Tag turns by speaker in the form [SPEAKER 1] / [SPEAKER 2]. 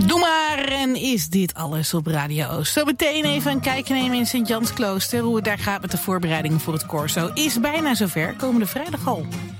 [SPEAKER 1] Doe maar, en is dit alles op Radio Oost. Zo meteen even een kijkje nemen in Sint-Jansklooster. Hoe het daar gaat met de voorbereidingen voor het Corso is bijna zover, komende vrijdag al.